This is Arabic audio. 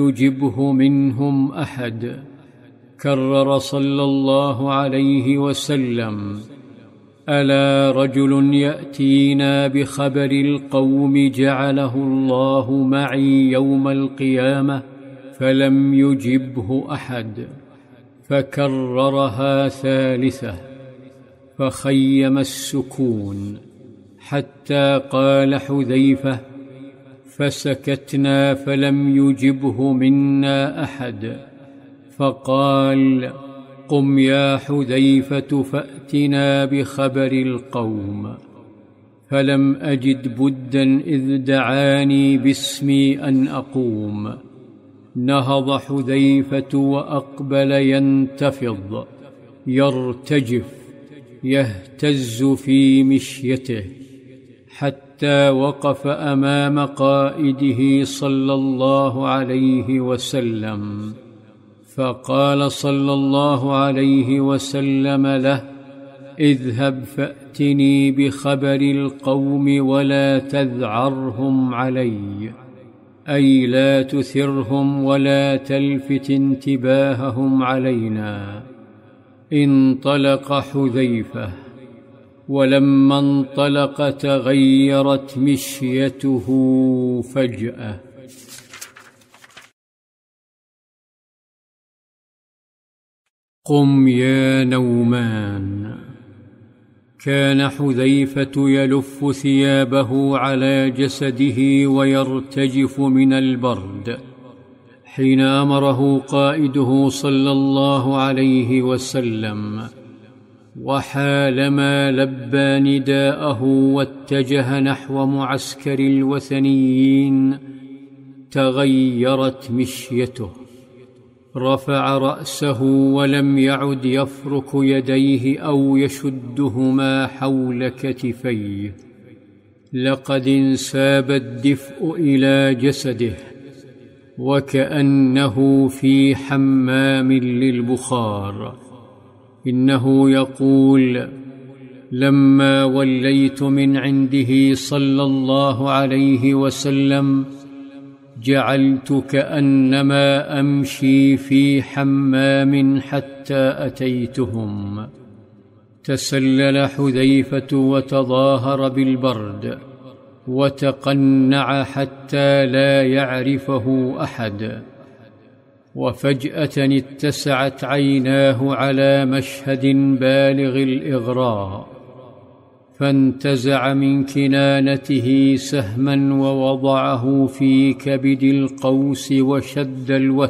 يجبه منهم أحد. كرر صلى الله عليه وسلم: ألا رجل يأتينا بخبر القوم جعله الله معي يوم القيامة؟ فلم يجبه أحد، فكررها ثالثة، فخيم السكون حتى قال حذيفة: فسكتنا فلم يجبه منا أحد، فقال: قم يا حذيفة فأتنا بخبر القوم. فلم أجد بدا إذ دعاني باسمي أن أقوم. نهض حذيفة وأقبل ينتفض يرتجف يهتز في مشيته، حتى وقف أمام قائده صلى الله عليه وسلم، فقال صلى الله عليه وسلم له: اذهب فأتني بخبر القوم ولا تذعرهم علي، أي لا تثرهم ولا تلفت انتباههم علينا. انطلق حذيفة، ولما انطلق تغيرت مشيته فجأة. قم يا نومان. كان حذيفة يلف ثيابه على جسده ويرتجف من البرد حين أمره قائده صلى الله عليه وسلم، وحالما لبى نداءه واتجه نحو معسكر الوثنيين تغيرت مشيته. رفع رأسه ولم يعد يفرك يديه أو يشدهما حول كتفيه. لقد انساب الدفء إلى جسده، وكأنه في حمام للبخار. إنه يقول: لما وليت من عنده صلى الله عليه وسلم جعلت كأنما أمشي في حمام حتى أتيتهم. تسلل حذيفة وتظاهر بالبرد، وتقنع حتى لا يعرفه أحد. وفجأة اتسعت عيناه على مشهد بالغ الإغراء، فانتزع من كنانته سهما ووضعه في كبد القوس وشد الوتر.